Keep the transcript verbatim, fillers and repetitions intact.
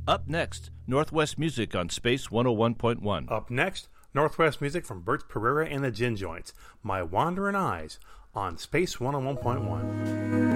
Up next, Northwest Music on Space one oh one point one. Up next, Northwest Music from Bert Pereira and the Gin Joints, My Wandering Eyes, on Space one oh one point one.